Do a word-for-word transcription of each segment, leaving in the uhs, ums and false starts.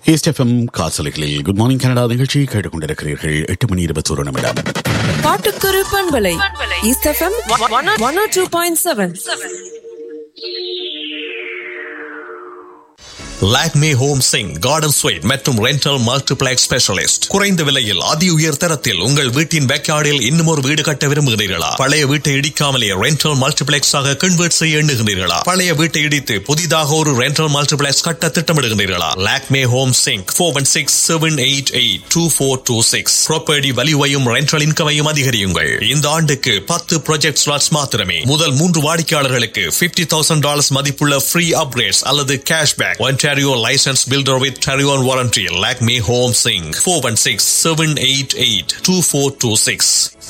East FM காசலைகளில் good morning Canada நிகழ்ச்சி கேட்டுக்கொண்டிருக்கிறீர்கள். எட்டு மணி இருபத்தோரு நிமிடம். காட்டுக்குரு பண்பலை ஈஸ்ட் எஃப்எம் ஒன் ஓ two point seven. Lakme home Singh garden sweet மற்றும் ரெண்டல் மல்டிப்ளெக்ஸ் ஸ்பெஷலிஸ்ட். குறைந்த விலையில் அதி உயர் தரத்தில் உங்கள் வீட்டின் பேக்யார்டில் இன்னும் ஒரு வீடு கட்ட விரும்புகிறீர்களா? பழைய வீட்டை இடிக்காமலே ரெண்டல் மல்டிப்ளெக்ஸ் ஆக கன்வெர்ட் செய்ய எண்ணுகிறீர்களா? பழைய வீட்டை இடித்து புதிதாக ஒரு ரெண்டல் மல்டிப்ளெக்ஸ் கட்ட திட்டமிடுகிறீர்களா? Lakme home Singh four one six seven eight eight two four two six. Property வேல்யூவையும் rental இன்கமையும் அதிகரியுங்கள். இந்த ஆண்டுக்கு பத்து ப்ராஜெக்ட் ஸ்லாட்ஸ் மாத்திரமே. முதல் மூன்று வாடிக்கையாளர்களுக்கு பிப்டி தௌசண்ட் டாலர்ஸ் மதிப்புள்ள ஃப்ரீ அப்கிரேட்ஸ் அல்லது cashback. Ontario licensed builder with Ontario warranty. Lakme Home Singh four one six seven eight eight two four two six.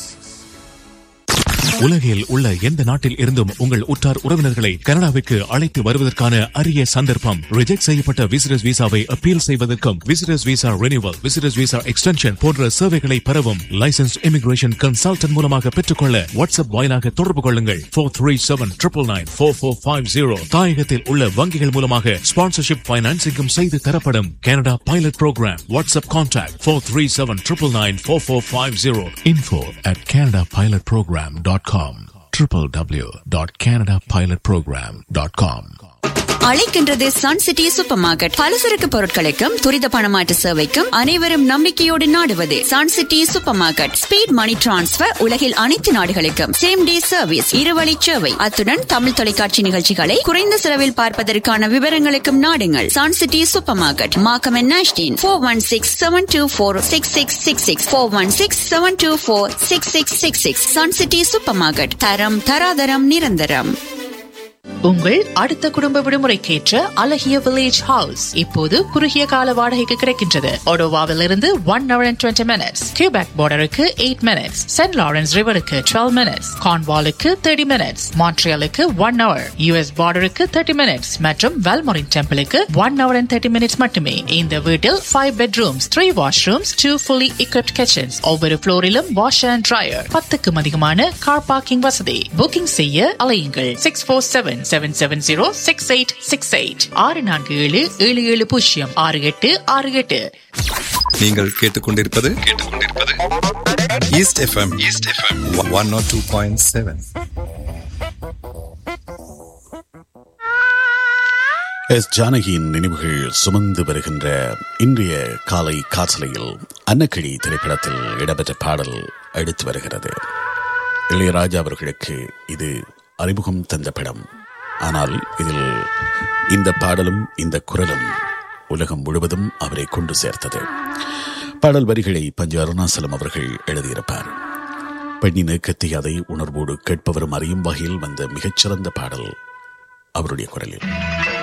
உலகில் உள்ள எந்த நாட்டில் இருந்தும் உங்கள் உற்றார் உறவினர்களை கனடாவிற்கு அழைத்து வருவதற்கான அரிய சந்தர்ப்பம். ரிஜெக்ட் செய்யப்பட்ட விசிட்டர்ஸ் விசாவை அப்பீல் செய்வதற்கும் visitors visa renewal, visitors visa extension போன்ற சேவைகளை பெறவும் லைசன்ஸ் இமிகிரேஷன் கன்சல்டன்ட் மூலமாக பெற்றுக்கொள்ள வாட்ஸ்அப் வாயிலாக தொடர்பு கொள்ளுங்கள். Four three seven triple nine four four five zero. தாயகத்தில் உள்ள வங்கிகள் மூலமாக ஸ்பான்சர்ஷிப் பைனான்சிங்கும் செய்து தரப்படும். Canada pilot program. WhatsApp contact four three seven triple nine four four five zero. Info at Canada pilot program dot com. w w w dot canada pilot program dot com. அழைக்கின்றது Sun city super market. பலசரக்கு பொருட்களுக்கும் துரித பணமாற்று சேவைக்கும் அனைவரும் நம்பிக்கையோடு நாடுவது Sun city super market. Speed மணி transfer உலகில் அனைத்து நாடுகளுக்கும் same day service, இருவழி சேவை. அத்துடன் தமிழ் தொலைக்காட்சி நிகழ்ச்சிகளை குறைந்த செலவில் பார்ப்பதற்கான விவரங்களுக்கும் நாடுங்கள் Sun city super market. Markham and நாஷ்டின் four one six seven two four six six six six four one six seven two four six six six six. Sun city super market. தரம் தராதரம் நிரந்தரம். உங்கள் அடுத்த குடும்ப விடுமுறைக்கேற்ற அழகிய வில்லேஜ் ஹவுஸ் இப்போது குறுகிய கால வாடகைக்கு கிடைக்கின்றது. ஒடோவாவில் இருந்து one hour and twenty minutes, Quebec பார்டருக்கு eight minutes, send Lawrence ரிவருக்கு twelve minutes, கார்ன்வாலுக்கு thirty minutes, மான்ட்ரியாலுக்கு one hour, US பார்டருக்கு thirty minutes மற்றும் வெல்மோரின் டெம்பிளுக்கு one hour and thirty minutes மட்டுமே. இந்த வீட்டில் five bedrooms, three washrooms, two fully equipped kitchens, ஒவ்வொரு ஃப்ளோரிலும் wash and dryer, பத்துக்கும் அதிகமான car parking வசதி. Booking செய்ய அலையுங்கள் six four seven seven seven zero six eight six eight ஆறு நான்கு ஏழு ஏழு ஏழு பூஜ்ஜியம் ஆறு எட்டு ஆறு எட்டு. நீங்கள் கேட்டுக்கொண்டிருப்பது கேட்டுக்கொண்டிருப்பது east FM east FM one ஓ டூ பாயிண்ட் செவன். எஸ் ஜானகியின் நினைவுகள் சுமந்து வருகின்ற இன்றைய காலை காசலையில் அன்னக்கிளி திரைப்படத்தில் இடம்பெற்ற பாடல் எடுத்து வருகிறது. இளையராஜா அவர்களுக்கு இது அறிமுகம் தந்த படம். ஆனால் இதில் இந்த பாடலும் இந்த குரலும் உலகம் முழுவதும் அவரை கொண்டு சேர்த்தது. பாடல் வரிகளை பஞ்ச அருணாசலம் அவர்கள் எழுதியிருப்பார். பெண்ணின் ஏக்கத்தை அதை உணர்வோடு கேட்பவரும் அறியும் வகையில் வந்த மிகச்சிறந்த பாடல் அவருடைய குரலில்.